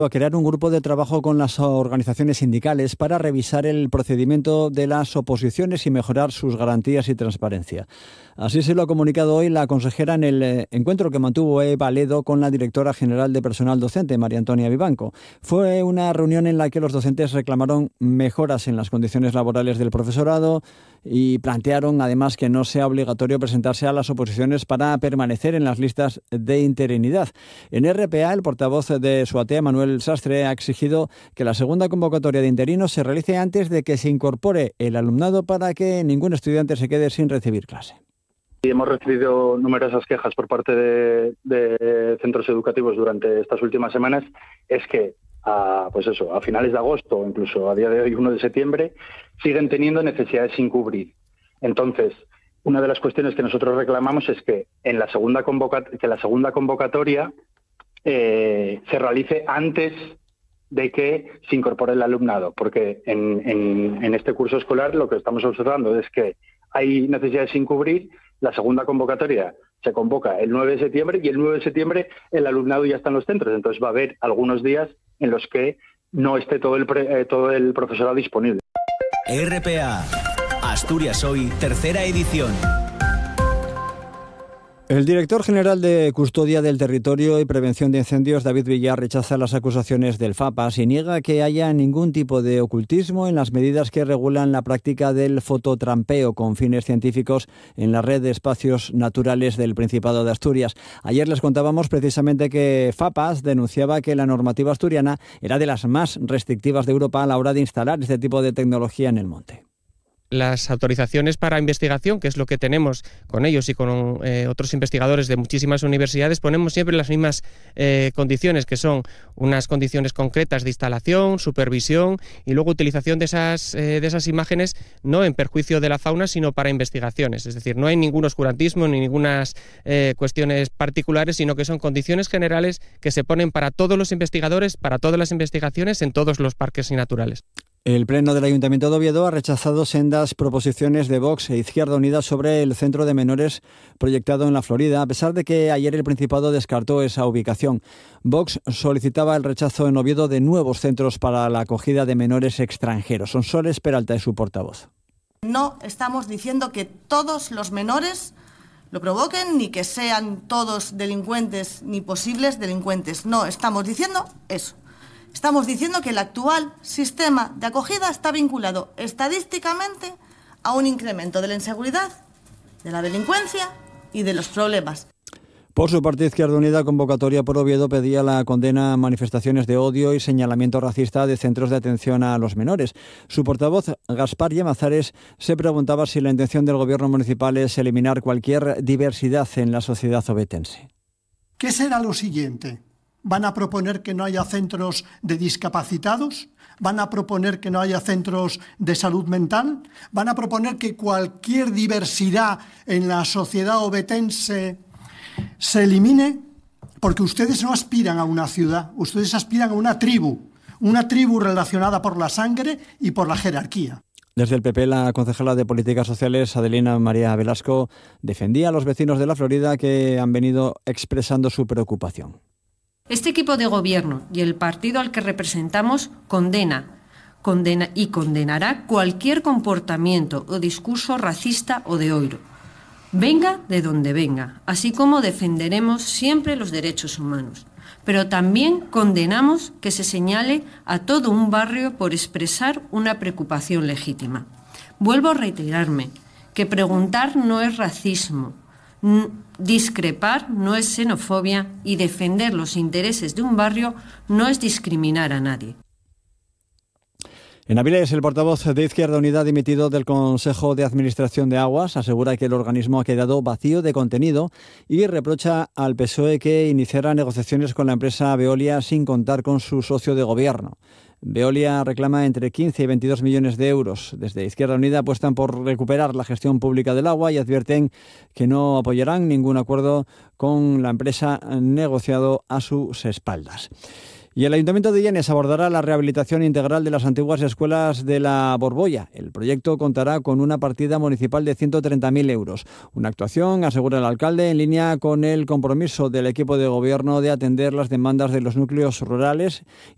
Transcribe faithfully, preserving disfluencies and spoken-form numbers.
a crear un grupo de trabajo con las organizaciones sindicales para revisar el procedimiento de las oposiciones y mejorar sus garantías y transparencia. Así se lo ha comunicado hoy la consejera en el encuentro que mantuvo Eva Ledo con la directora general de personal docente, María Antonia Vivanco. Fue una reunión en la que los docentes reclamaron mejoras en las condiciones laborales del profesorado y plantearon además que no sea obligatorio presentarse a las oposiciones para permanecer en las listas de interinidad. En R P A, el portavoz de SUATEA, Manuel Sastre, ha exigido que la segunda convocatoria de interinos se realice antes de que se incorpore el alumnado para que ningún estudiante se quede sin recibir clase. Hemos recibido numerosas quejas por parte de, de centros educativos durante estas últimas semanas. Es que a, pues eso, a finales de agosto o incluso a día de hoy, uno de septiembre, siguen teniendo necesidades sin cubrir. Entonces, una de las cuestiones que nosotros reclamamos es que en la segunda convocat- que la segunda convocatoria eh, se realice antes de que se incorpore el alumnado, porque en, en, en este curso escolar lo que estamos observando es que hay necesidades sin cubrir. La segunda convocatoria se convoca el nueve de septiembre y el nueve de septiembre el alumnado ya está en los centros. Entonces va a haber algunos días en los que no esté todo el, pre, eh, todo el profesorado disponible. R P A, Asturias Hoy, tercera edición. El director general de Custodia del Territorio y Prevención de Incendios, David Villar, rechaza las acusaciones del FAPAS y niega que haya ningún tipo de ocultismo en las medidas que regulan la práctica del fototrampeo con fines científicos en la red de espacios naturales del Principado de Asturias. Ayer les contábamos precisamente que FAPAS denunciaba que la normativa asturiana era de las más restrictivas de Europa a la hora de instalar este tipo de tecnología en el monte. Las autorizaciones para investigación, que es lo que tenemos con ellos y con eh, otros investigadores de muchísimas universidades, ponemos siempre las mismas eh, condiciones, que son unas condiciones concretas de instalación, supervisión y luego utilización de esas, eh, de esas imágenes no en perjuicio de la fauna, sino para investigaciones. Es decir, no hay ningún oscurantismo ni ninguna eh, cuestiones particulares, sino que son condiciones generales que se ponen para todos los investigadores, para todas las investigaciones en todos los parques naturales. El Pleno del Ayuntamiento de Oviedo ha rechazado sendas proposiciones de Vox e Izquierda Unida sobre el centro de menores proyectado en la Florida, a pesar de que ayer el Principado descartó esa ubicación. Vox solicitaba el rechazo en Oviedo de nuevos centros para la acogida de menores extranjeros. Sonsoles Peralta es su portavoz. No estamos diciendo que todos los menores lo provoquen, ni que sean todos delincuentes ni posibles delincuentes. No, estamos diciendo eso. Estamos diciendo que el actual sistema de acogida está vinculado estadísticamente a un incremento de la inseguridad, de la delincuencia y de los problemas. Por su parte, Izquierda Unida, convocatoria por Oviedo, pedía la condena a manifestaciones de odio y señalamiento racista de centros de atención a los menores. Su portavoz, Gaspar Llamazares, se preguntaba si la intención del gobierno municipal es eliminar cualquier diversidad en la sociedad ovetense. ¿Qué será lo siguiente? ¿Van a proponer que no haya centros de discapacitados? ¿Van a proponer que no haya centros de salud mental? ¿Van a proponer que cualquier diversidad en la sociedad ovetense se elimine? Porque ustedes no aspiran a una ciudad, ustedes aspiran a una tribu, una tribu relacionada por la sangre y por la jerarquía. Desde el P P, la concejala de Políticas Sociales, Adelina María Velasco, defendía a los vecinos de la Florida que han venido expresando su preocupación. Este equipo de gobierno y el partido al que representamos condena, condena y condenará cualquier comportamiento o discurso racista o de odio, venga de donde venga, así como defenderemos siempre los derechos humanos. Pero también condenamos que se señale a todo un barrio por expresar una preocupación legítima. Vuelvo a reiterarme que preguntar no es racismo, discrepar no es xenofobia y defender los intereses de un barrio no es discriminar a nadie. En Avilés, el portavoz de Izquierda Unida, dimitido del Consejo de Administración de Aguas, asegura que el organismo ha quedado vacío de contenido y reprocha al P S O E que iniciara negociaciones con la empresa Veolia sin contar con su socio de gobierno. Veolia reclama entre quince y veintidós millones de euros. Desde Izquierda Unida apuestan por recuperar la gestión pública del agua y advierten que no apoyarán ningún acuerdo con la empresa negociado a sus espaldas. Y el Ayuntamiento de Llenes abordará la rehabilitación integral de las antiguas escuelas de la Borbolla. El proyecto contará con una partida municipal de ciento treinta mil euros. Una actuación, asegura el alcalde, en línea con el compromiso del equipo de gobierno de atender las demandas de los núcleos rurales